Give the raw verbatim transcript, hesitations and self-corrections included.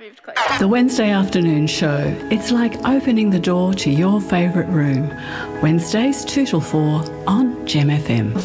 moved closer. The Wednesday afternoon show. It's like opening the door to your favourite room. Wednesdays two till four on Gem F M.